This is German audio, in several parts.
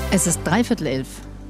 Es ist 11:15.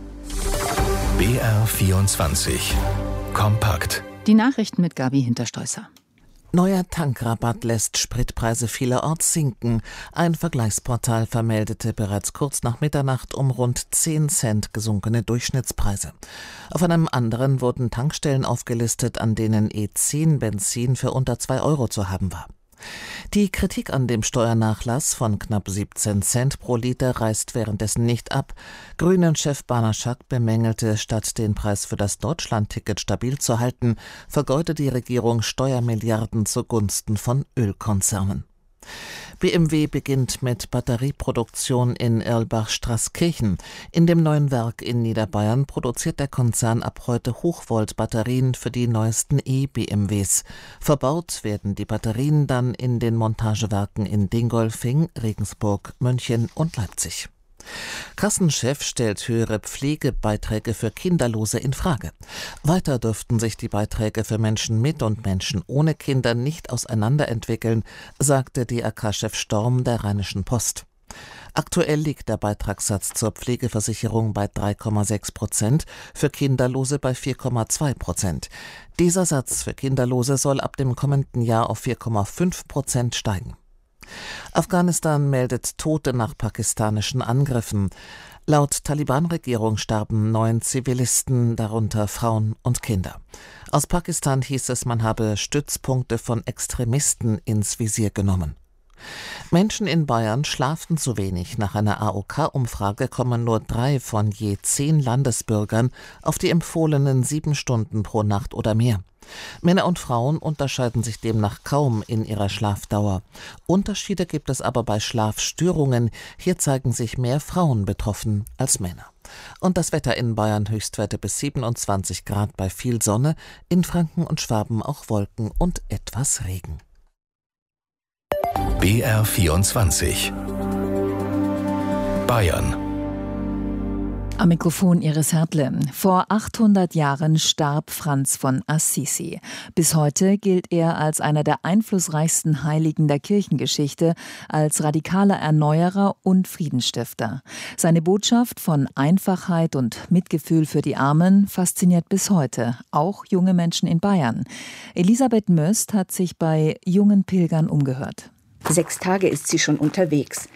BR24 Kompakt. Die Nachrichten mit Gabi Hinterstoisser. Neuer Tankrabatt lässt Spritpreise vielerorts sinken. Ein Vergleichsportal vermeldete bereits kurz nach Mitternacht um rund 10 Cent gesunkene Durchschnittspreise. Auf einem anderen wurden Tankstellen aufgelistet, an denen E10-Benzin für unter 2 Euro zu haben war. Die Kritik an dem Steuernachlass von knapp 17 Cent pro Liter reißt währenddessen nicht ab. Grünen-Chef Banaschak bemängelte, statt den Preis für das Deutschland-Ticket stabil zu halten, vergeude die Regierung Steuermilliarden zugunsten von Ölkonzernen. BMW beginnt mit Batterieproduktion in Erlbach-Straßkirchen. In dem neuen Werk in Niederbayern produziert der Konzern ab heute Hochvolt-Batterien für die neuesten E-BMWs. Verbaut werden die Batterien dann in den Montagewerken in Dingolfing, Regensburg, München und Leipzig. Kassenchef stellt höhere Pflegebeiträge für Kinderlose in Frage. Weiter dürften sich die Beiträge für Menschen mit und Menschen ohne Kinder nicht auseinanderentwickeln, sagte DRK-Chef Storm der Rheinischen Post. Aktuell liegt der Beitragssatz zur Pflegeversicherung bei 3,6%, für Kinderlose bei 4,2%. Dieser Satz für Kinderlose soll ab dem kommenden Jahr auf 4,5% steigen. Afghanistan meldet Tote nach pakistanischen Angriffen. Laut Taliban-Regierung starben 9 Zivilisten, darunter Frauen und Kinder. Aus Pakistan hieß es, man habe Stützpunkte von Extremisten ins Visier genommen. Menschen in Bayern schlafen zu wenig. Nach einer AOK-Umfrage kommen nur 3 von je 10 Landesbürgern auf die empfohlenen 7 Stunden pro Nacht oder mehr. Männer und Frauen unterscheiden sich demnach kaum in ihrer Schlafdauer. Unterschiede gibt es aber bei Schlafstörungen. Hier zeigen sich mehr Frauen betroffen als Männer. Und das Wetter in Bayern: Höchstwerte bis 27 Grad bei viel Sonne, in Franken und Schwaben auch Wolken und etwas Regen. BR24 Bayern. Am Mikrofon Iris Hertle. Vor 800 Jahren starb Franz von Assisi. Bis heute gilt er als einer der einflussreichsten Heiligen der Kirchengeschichte, als radikaler Erneuerer und Friedensstifter. Seine Botschaft von Einfachheit und Mitgefühl für die Armen fasziniert bis heute, auch junge Menschen in Bayern. Elisabeth Möst hat sich bei jungen Pilgern umgehört. 6 Tage ist sie schon unterwegs,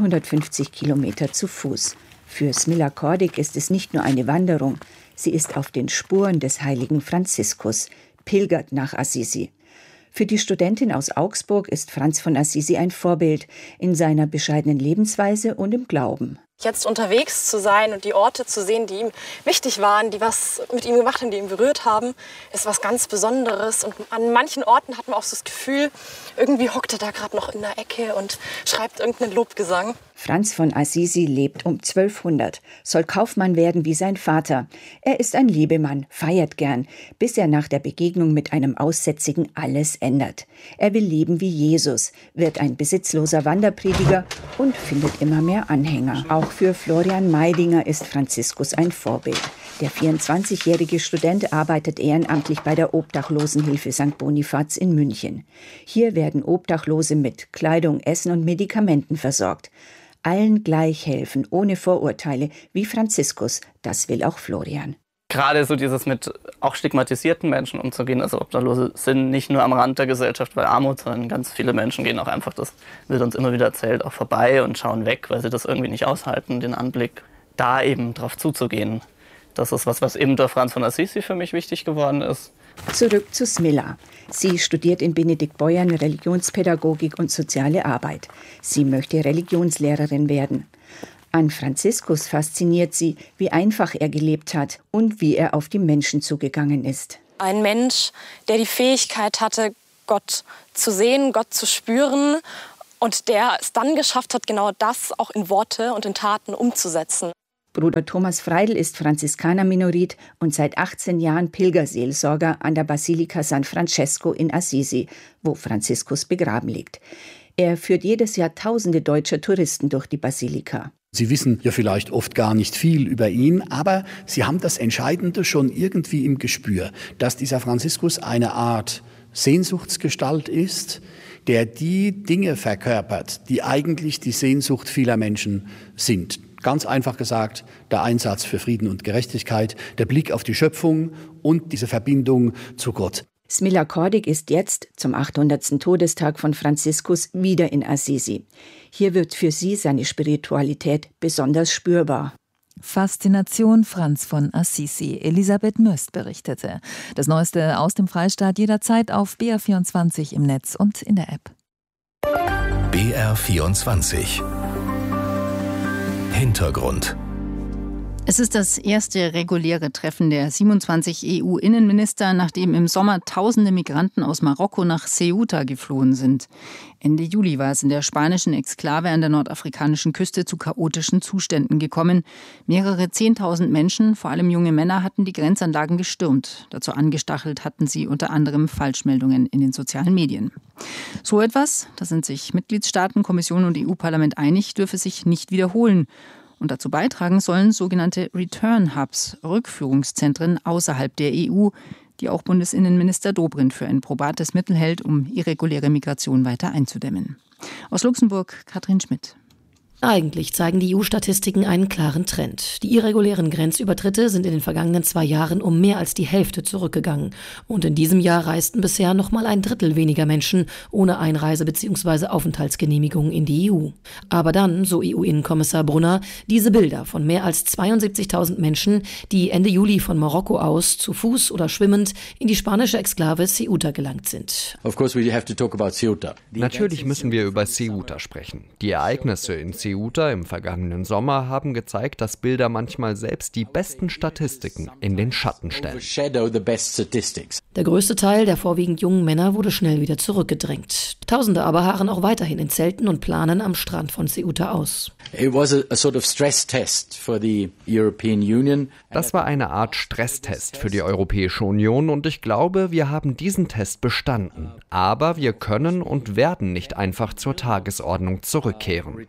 150 Kilometer zu Fuß. Für Smilla Kordik ist es nicht nur eine Wanderung, sie ist auf den Spuren des heiligen Franziskus, pilgert nach Assisi. Für die Studentin aus Augsburg ist Franz von Assisi ein Vorbild in seiner bescheidenen Lebensweise und im Glauben. Jetzt unterwegs zu sein und die Orte zu sehen, die ihm wichtig waren, die was mit ihm gemacht haben, die ihn berührt haben, ist was ganz Besonderes. Und an manchen Orten hat man auch so das Gefühl, irgendwie hockt er da gerade noch in der Ecke und schreibt irgendeinen Lobgesang. Franz von Assisi lebt um 1200, soll Kaufmann werden wie sein Vater. Er ist ein Lebemann, feiert gern, bis er nach der Begegnung mit einem Aussätzigen alles ändert. Er will leben wie Jesus, wird ein besitzloser Wanderprediger und findet immer mehr Anhänger. Auch für Florian Meidinger ist Franziskus ein Vorbild. Der 24-jährige Student arbeitet ehrenamtlich bei der Obdachlosenhilfe St. Bonifaz in München. Hier werden Obdachlose mit Kleidung, Essen und Medikamenten versorgt. Allen gleich helfen, ohne Vorurteile, wie Franziskus, das will auch Florian. Gerade so dieses mit auch stigmatisierten Menschen umzugehen, also Obdachlose sind nicht nur am Rand der Gesellschaft bei Armut, sondern ganz viele Menschen gehen auch einfach, das wird uns immer wieder erzählt, auch vorbei und schauen weg, weil sie das irgendwie nicht aushalten, den Anblick, da eben drauf zuzugehen. Das ist was eben durch Franz von Assisi für mich wichtig geworden ist. Zurück zu Smilla. Sie studiert in Benediktbeuern Religionspädagogik und soziale Arbeit. Sie möchte Religionslehrerin werden. An Franziskus fasziniert sie, wie einfach er gelebt hat und wie er auf die Menschen zugegangen ist. Ein Mensch, der die Fähigkeit hatte, Gott zu sehen, Gott zu spüren und der es dann geschafft hat, genau das auch in Worte und in Taten umzusetzen. Bruder Thomas Freidl ist Franziskaner-Minorit und seit 18 Jahren Pilgerseelsorger an der Basilika San Francesco in Assisi, wo Franziskus begraben liegt. Er führt jedes Jahr Tausende deutscher Touristen durch die Basilika. Sie wissen ja vielleicht oft gar nicht viel über ihn, aber Sie haben das Entscheidende schon irgendwie im Gespür, dass dieser Franziskus eine Art Sehnsuchtsgestalt ist, der die Dinge verkörpert, die eigentlich die Sehnsucht vieler Menschen sind. Ganz einfach gesagt, der Einsatz für Frieden und Gerechtigkeit, der Blick auf die Schöpfung und diese Verbindung zu Gott. Smilla Kordig ist jetzt, zum 800. Todestag von Franziskus, wieder in Assisi. Hier wird für sie seine Spiritualität besonders spürbar. Faszination Franz von Assisi. Elisabeth Möst berichtete. Das Neueste aus dem Freistaat jederzeit auf BR24 im Netz und in der App. BR24 Hintergrund. Es ist das erste reguläre Treffen der 27 EU-Innenminister, nachdem im Sommer tausende Migranten aus Marokko nach Ceuta geflohen sind. Ende Juli war es in der spanischen Exklave an der nordafrikanischen Küste zu chaotischen Zuständen gekommen. Mehrere 10.000 Menschen, vor allem junge Männer, hatten die Grenzanlagen gestürmt. Dazu angestachelt hatten sie unter anderem Falschmeldungen in den sozialen Medien. So etwas, da sind sich Mitgliedstaaten, Kommission und EU-Parlament einig, dürfe sich nicht wiederholen. Und dazu beitragen sollen sogenannte Return Hubs, Rückführungszentren außerhalb der EU, die auch Bundesinnenminister Dobrindt für ein probates Mittel hält, um irreguläre Migration weiter einzudämmen. Aus Luxemburg, Katrin Schmidt. Eigentlich zeigen die EU-Statistiken einen klaren Trend. Die irregulären Grenzübertritte sind in den vergangenen 2 Jahren um mehr als die Hälfte zurückgegangen. Und in diesem Jahr reisten bisher noch mal 1/3 weniger Menschen ohne Einreise- bzw. Aufenthaltsgenehmigung in die EU. Aber dann, so EU-Innenkommissar Brunner, diese Bilder von mehr als 72.000 Menschen, die Ende Juli von Marokko aus zu Fuß oder schwimmend in die spanische Exklave Ceuta gelangt sind. Natürlich müssen wir über Ceuta sprechen. Die Ereignisse in Ceuta im vergangenen Sommer haben gezeigt, dass Bilder manchmal selbst die besten Statistiken in den Schatten stellen. Der größte Teil der vorwiegend jungen Männer wurde schnell wieder zurückgedrängt. Tausende aber harren auch weiterhin in Zelten und planen am Strand von Ceuta aus. Das war eine Art Stresstest für die Europäische Union und ich glaube, wir haben diesen Test bestanden. Aber wir können und werden nicht einfach zur Tagesordnung zurückkehren.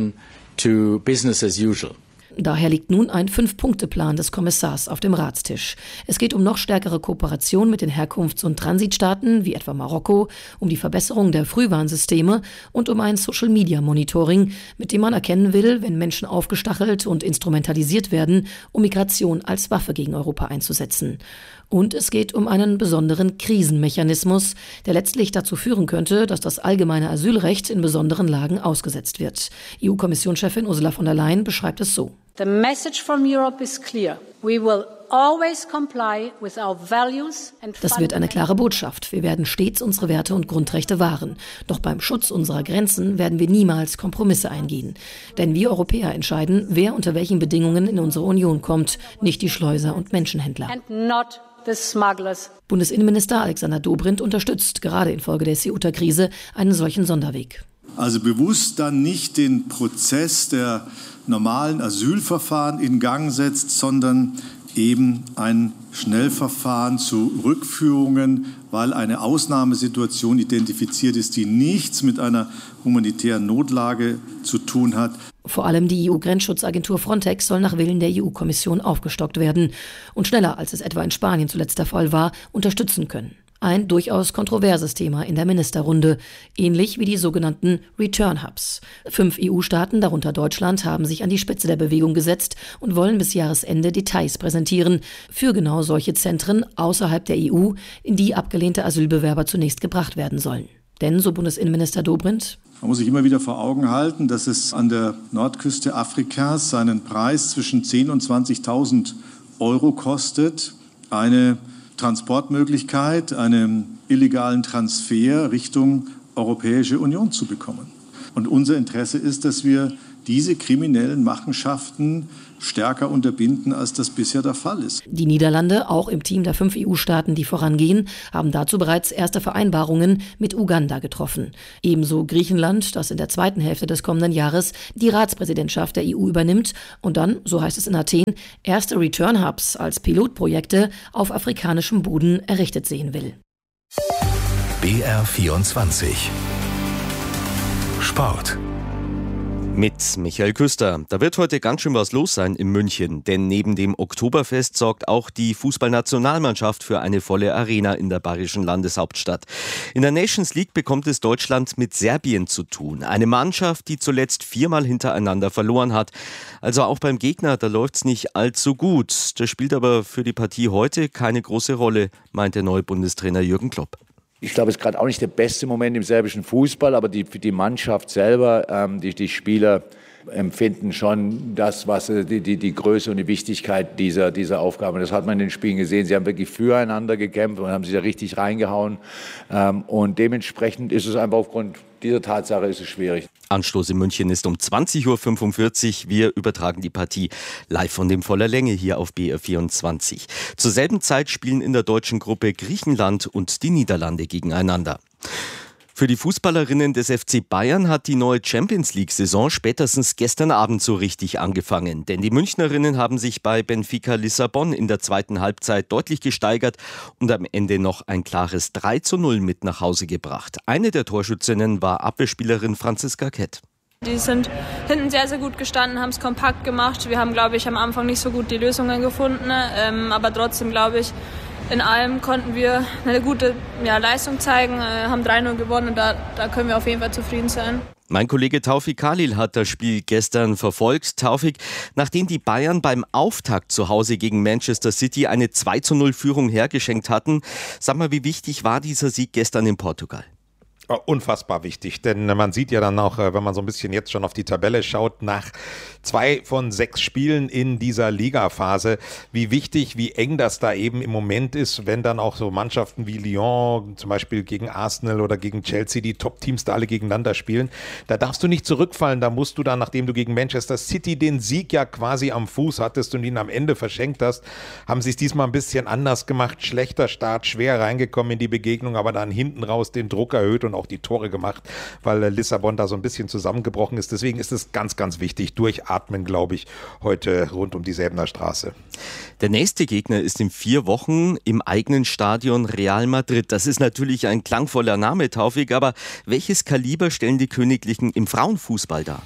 Daher liegt nun ein 5-Punkte-Plan des Kommissars auf dem Ratstisch. Es geht um noch stärkere Kooperation mit den Herkunfts- und Transitstaaten, wie etwa Marokko, um die Verbesserung der Frühwarnsysteme und um ein Social-Media-Monitoring, mit dem man erkennen will, wenn Menschen aufgestachelt und instrumentalisiert werden, um Migration als Waffe gegen Europa einzusetzen. Und es geht um einen besonderen Krisenmechanismus, der letztlich dazu führen könnte, dass das allgemeine Asylrecht in besonderen Lagen ausgesetzt wird. EU-Kommissionschefin Ursula von der Leyen beschreibt es so. The message from Europe is clear. We will always comply with our values and Das wird eine klare Botschaft. Wir werden stets unsere Werte und Grundrechte wahren. Doch beim Schutz unserer Grenzen werden wir niemals Kompromisse eingehen. Denn wir Europäer entscheiden, wer unter welchen Bedingungen in unsere Union kommt, nicht die Schleuser und Menschenhändler. Bundesinnenminister Alexander Dobrindt unterstützt, gerade infolge der Ceuta-Krise, einen solchen Sonderweg. Also bewusst dann nicht den Prozess der normalen Asylverfahren in Gang setzt, sondern eben ein Schnellverfahren zu Rückführungen, weil eine Ausnahmesituation identifiziert ist, die nichts mit einer humanitären Notlage zu tun hat. Vor allem die EU-Grenzschutzagentur Frontex soll nach Willen der EU-Kommission aufgestockt werden und schneller, als es etwa in Spanien zuletzt der Fall war, unterstützen können. Ein durchaus kontroverses Thema in der Ministerrunde, ähnlich wie die sogenannten Return Hubs. 5 EU-Staaten, darunter Deutschland, haben sich an die Spitze der Bewegung gesetzt und wollen bis Jahresende Details präsentieren für genau solche Zentren außerhalb der EU, in die abgelehnte Asylbewerber zunächst gebracht werden sollen. Denn, so Bundesinnenminister Dobrindt, man muss sich immer wieder vor Augen halten, dass es an der Nordküste Afrikas seinen Preis zwischen 10.000 und 20.000 Euro kostet, eine Transportmöglichkeit, einen illegalen Transfer Richtung Europäische Union zu bekommen. Und unser Interesse ist, dass wir diese kriminellen Machenschaften stärker unterbinden, als das bisher der Fall ist. Die Niederlande, auch im Team der 5 EU-Staaten, die vorangehen, haben dazu bereits erste Vereinbarungen mit Uganda getroffen. Ebenso Griechenland, das in der zweiten Hälfte des kommenden Jahres die Ratspräsidentschaft der EU übernimmt und dann, so heißt es in Athen, erste Return Hubs als Pilotprojekte auf afrikanischem Boden errichtet sehen will. BR24 Sport. Mit Michael Küster. Da wird heute ganz schön was los sein in München, denn neben dem Oktoberfest sorgt auch die Fußballnationalmannschaft für eine volle Arena in der bayerischen Landeshauptstadt. In der Nations League bekommt es Deutschland mit Serbien zu tun. Eine Mannschaft, die zuletzt 4-mal hintereinander verloren hat. Also auch beim Gegner, da läuft's nicht allzu gut. Das spielt aber für die Partie heute keine große Rolle, meint der neue Bundestrainer Jürgen Klopp. Ich glaube, es ist gerade auch nicht der beste Moment im serbischen Fußball, aber die Mannschaft selber, die Spieler empfinden schon das, was die Größe und die Wichtigkeit dieser Aufgabe. Das hat man in den Spielen gesehen. Sie haben wirklich füreinander gekämpft und haben sich da richtig reingehauen. Und dementsprechend ist es einfach aufgrund dieser Tatsache ist es schwierig. Anstoß in München ist um 20.45 Uhr. Wir übertragen die Partie live und in voller Länge hier auf BR24. Zur selben Zeit spielen in der deutschen Gruppe Griechenland und die Niederlande gegeneinander. Für die Fußballerinnen des FC Bayern hat die neue Champions-League-Saison spätestens gestern Abend so richtig angefangen. Denn die Münchnerinnen haben sich bei Benfica Lissabon in der zweiten Halbzeit deutlich gesteigert und am Ende noch ein klares 3:0 mit nach Hause gebracht. Eine der Torschützinnen war Abwehrspielerin Franziska Kett. Die sind hinten sehr, sehr gut gestanden, haben es kompakt gemacht. Wir haben, glaube ich, am Anfang nicht so gut die Lösungen gefunden. Aber trotzdem, glaube ich, in allem konnten wir eine gute Leistung zeigen, haben 3:0 gewonnen und da können wir auf jeden Fall zufrieden sein. Mein Kollege Taufik Khalil hat das Spiel gestern verfolgt. Taufik, nachdem die Bayern beim Auftakt zu Hause gegen Manchester City eine 2:0 Führung hergeschenkt hatten, sag mal, wie wichtig war dieser Sieg gestern in Portugal? Unfassbar wichtig, denn man sieht ja dann auch, wenn man so ein bisschen jetzt schon auf die Tabelle schaut, nach 2 von 6 Spielen in dieser Ligaphase, wie wichtig, wie eng das da eben im Moment ist, wenn dann auch so Mannschaften wie Lyon, zum Beispiel gegen Arsenal oder gegen Chelsea, die Top-Teams da alle gegeneinander spielen. Da darfst du nicht zurückfallen, da musst du dann, nachdem du gegen Manchester City den Sieg ja quasi am Fuß hattest und ihn am Ende verschenkt hast, haben sie es diesmal ein bisschen anders gemacht, schlechter Start, schwer reingekommen in die Begegnung, aber dann hinten raus den Druck erhöht und auch die Tore gemacht, weil Lissabon da so ein bisschen zusammengebrochen ist. Deswegen ist es ganz, ganz wichtig. Durchatmen, glaube ich, heute rund um die Säbener Straße. Der nächste Gegner ist in 4 Wochen im eigenen Stadion Real Madrid. Das ist natürlich ein klangvoller Name, Taufik, aber welches Kaliber stellen die Königlichen im Frauenfußball dar?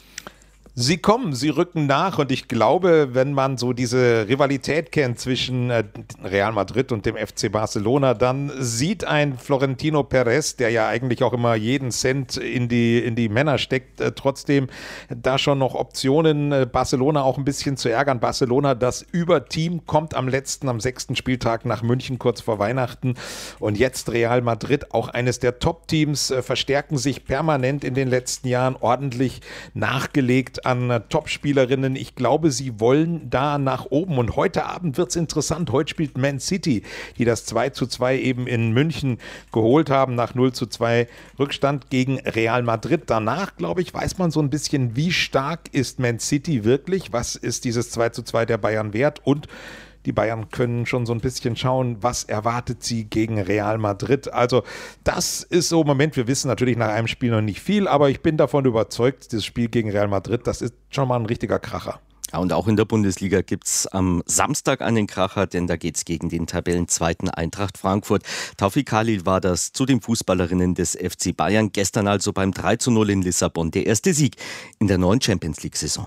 Sie kommen, sie rücken nach und ich glaube, wenn man so diese Rivalität kennt zwischen Real Madrid und dem FC Barcelona, dann sieht ein Florentino Perez, der ja eigentlich auch immer jeden Cent in die Männer steckt, trotzdem da schon noch Optionen, Barcelona auch ein bisschen zu ärgern. Barcelona, das Überteam, kommt am 6. Spieltag nach München kurz vor Weihnachten und jetzt Real Madrid, auch eines der Top-Teams, verstärken sich permanent in den letzten Jahren, ordentlich nachgelegt an Topspielerinnen. Ich glaube, sie wollen da nach oben. Und heute Abend wird es interessant. Heute spielt Man City, die das 2:2 eben in München geholt haben, nach 0:2 Rückstand gegen Real Madrid. Danach, glaube ich, weiß man so ein bisschen, wie stark ist Man City wirklich? Was ist dieses 2:2 der Bayern wert? Und die Bayern können schon so ein bisschen schauen, was erwartet sie gegen Real Madrid. Also das ist so im Moment, wir wissen natürlich nach einem Spiel noch nicht viel, aber ich bin davon überzeugt, das Spiel gegen Real Madrid, das ist schon mal ein richtiger Kracher. Ja, und auch in der Bundesliga gibt es am Samstag einen Kracher, denn da geht es gegen den Tabellenzweiten Eintracht Frankfurt. Taufik Khalil war das zu den Fußballerinnen des FC Bayern. Gestern also beim 3:0 in Lissabon der erste Sieg in der neuen Champions-League-Saison.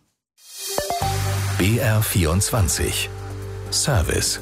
BR24 Service.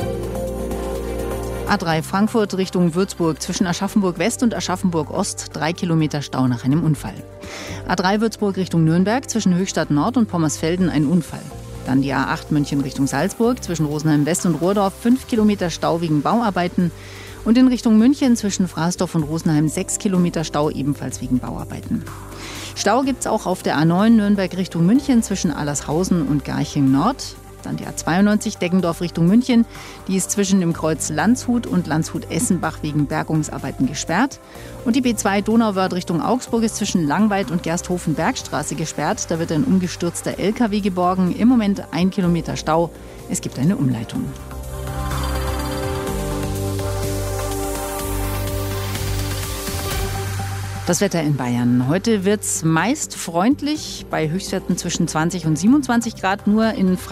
A3 Frankfurt Richtung Würzburg zwischen Aschaffenburg West und Aschaffenburg Ost 3 Kilometer Stau nach einem Unfall. A3 Würzburg Richtung Nürnberg zwischen Höchstadt Nord und Pommersfelden ein Unfall. Dann die A8 München Richtung Salzburg zwischen Rosenheim West und Rohrdorf 5 Kilometer Stau wegen Bauarbeiten. Und in Richtung München zwischen Fraßdorf und Rosenheim 6 Kilometer Stau ebenfalls wegen Bauarbeiten. Stau gibt es auch auf der A9 Nürnberg Richtung München zwischen Allershausen und Garching Nord. Dann die A92 Deggendorf Richtung München. Die ist zwischen dem Kreuz Landshut und Landshut-Essenbach wegen Bergungsarbeiten gesperrt. Und die B2 Donauwörth Richtung Augsburg ist zwischen Langweid und Gersthofen-Bergstraße gesperrt. Da wird ein umgestürzter LKW geborgen. Im Moment 1 Kilometer Stau. Es gibt eine Umleitung. Das Wetter in Bayern. Heute wird es meist freundlich, bei Höchstwerten zwischen 20 und 27 Grad. Nur in